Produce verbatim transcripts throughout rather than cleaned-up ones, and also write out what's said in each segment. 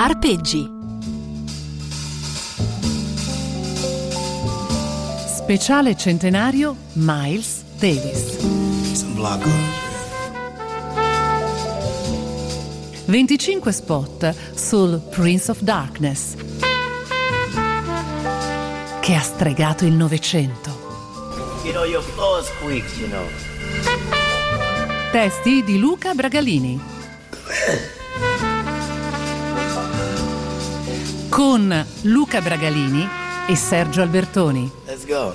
Arpeggi. Speciale centenario Miles Davis. venticinque spot sul Prince of Darkness, che ha stregato il Novecento. You know, your floor squeaks, you know. Testi di Luca Bragalini. Con Luca Bragalini e Sergio Albertoni. Let's go.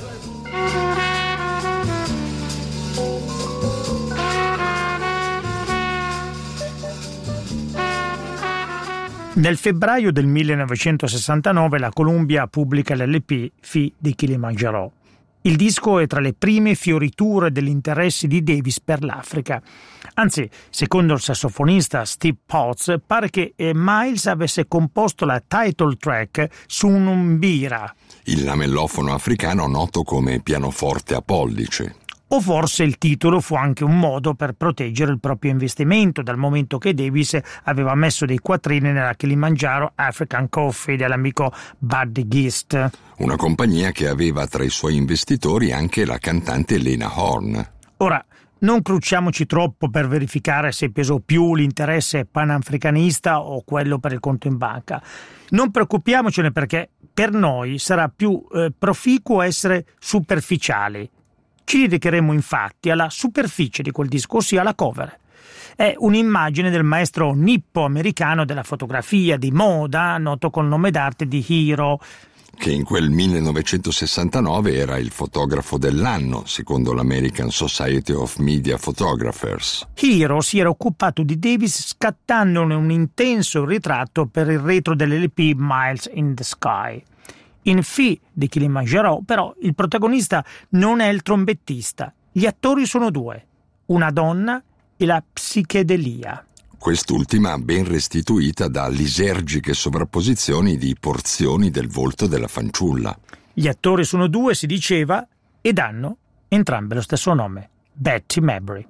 Nel febbraio del millenovecentosessantanove la Columbia pubblica l'L P Fee di Kilimangiaro. Il disco è tra le prime fioriture degli interessi di Davis per l'Africa. Anzi, secondo il sassofonista Steve Potts, pare che Miles avesse composto la title track su un umbira, il lamellofono africano noto come pianoforte a pollice. O forse il titolo fu anche un modo per proteggere il proprio investimento, dal momento che Davis aveva messo dei quattrini nella Kilimangiaro African Coffee dell'amico Buddy Gist. Una compagnia che aveva tra i suoi investitori anche la cantante Lena Horne. Ora, non crucciamoci troppo per verificare se pesò più l'interesse panafricanista o quello per il conto in banca. Non preoccupiamocene, perché per noi sarà più eh, proficuo essere superficiali. Ci dedicheremo infatti alla superficie di quel disco, ossia alla cover. È un'immagine del maestro nippo-americano della fotografia di moda, noto col nome d'arte di Hiro, che in quel millenovecentosessantanove era il fotografo dell'anno, secondo l'American Society of Media Photographers. Hiro si era occupato di Davis scattandone un intenso ritratto per il retro dell'L P Miles in the Sky. In Fee di Kilimangiaro, però, il protagonista non è il trombettista. Gli attori sono due, una donna e la psichedelia. Quest'ultima ben restituita da lisergiche sovrapposizioni di porzioni del volto della fanciulla. Gli attori sono due, si diceva, ed hanno entrambe lo stesso nome, Betty Mabry.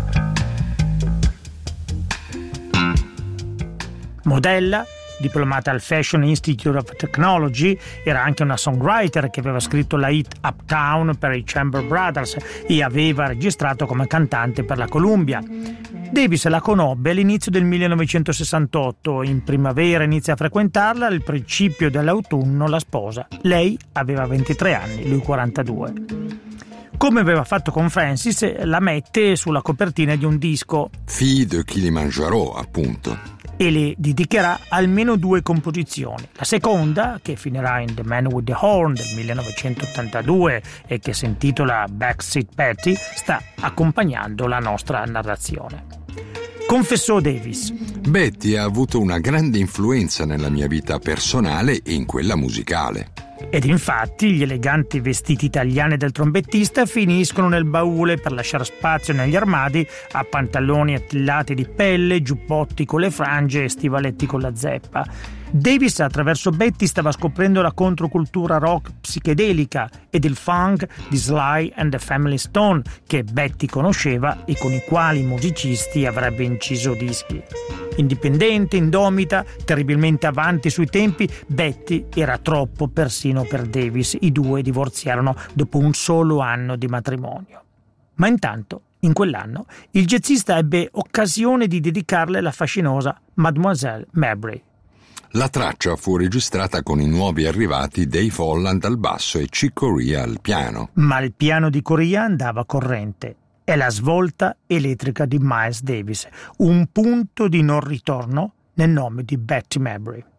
Modella, diplomata al Fashion Institute of Technology, era anche una songwriter che aveva scritto la hit Uptown per i Chamber Brothers e aveva registrato come cantante per la Columbia. Davis la conobbe all'inizio del millenovecentosessantotto, in primavera inizia a frequentarla, al principio dell'autunno la sposa. Lei aveva ventitré anni, lui quarantadue. Come aveva fatto con Francis, la mette sulla copertina di un disco, Fee de Kilimangiaro, appunto, e le dedicherà almeno due composizioni. La seconda, che finirà in The Man with the Horn del millenovecentottantadue e che si intitola Backseat Betty, sta accompagnando la nostra narrazione. Confessò Davis: Betty ha avuto una grande influenza nella mia vita personale e in quella musicale. Ed infatti gli eleganti vestiti italiani del trombettista finiscono nel baule per lasciare spazio negli armadi a pantaloni attillati di pelle, giubbotti con le frange e stivaletti con la zeppa. Davis attraverso Betty stava scoprendo la controcultura rock psichedelica ed il funk di Sly and the Family Stone, che Betty conosceva e con i quali musicisti avrebbe inciso dischi. Indipendente, indomita, terribilmente avanti sui tempi, Betty era troppo persino per Davis. I due divorziarono dopo un solo anno di matrimonio. Ma intanto, in quell'anno, il jazzista ebbe occasione di dedicarle la fascinosa Mademoiselle Mabry. La traccia fu registrata con i nuovi arrivati Dave Holland al basso e Chick Corea al piano. Ma il piano di Corea andava corrente. È la svolta elettrica di Miles Davis, un punto di non ritorno nel nome di Betty Mabry.